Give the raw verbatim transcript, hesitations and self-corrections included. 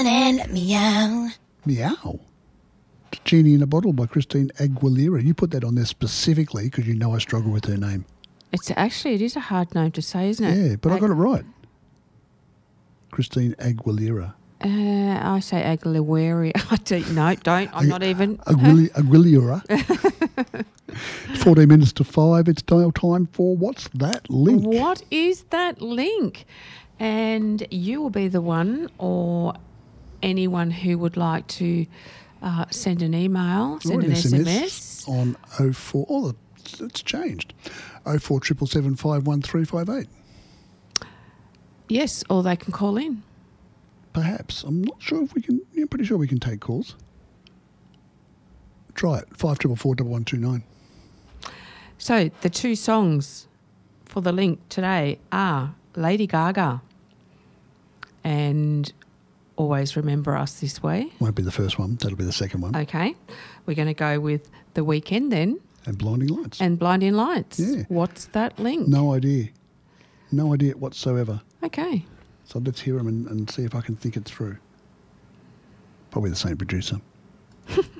And meow. Meow. Genie in a Bottle by Christine Aguilera. You put that on there specifically because you know I struggle with her name. It's actually, it is a hard name to say, isn't it? Yeah, but I Ag- got it right. Christine Aguilera. Uh, I say Aguilera. I don't, no, don't. I'm not even. Aguili- Aguilera. fourteen minutes to five. It's dial time for What's That Link? What is that link? And you will be the one or anyone who would like to uh, send an email, send Or an, S M S. S on oh four. Oh, it's changed. oh four seven seven five one three five eight. Yes, or they can call in. Perhaps. I'm not sure if we can. I'm pretty sure we can take calls. Try it. five four four, one one two nine. So the two songs for the link today are Lady Gaga and Always Remember Us This Way. Won't be the first one. That'll be the second one. Okay. We're going to go with The Weeknd then. And Blinding Lights. And Blinding Lights. Yeah. What's that link? No idea. No idea whatsoever. Okay. So let's hear them and, and see if I can think it through. Probably the same producer.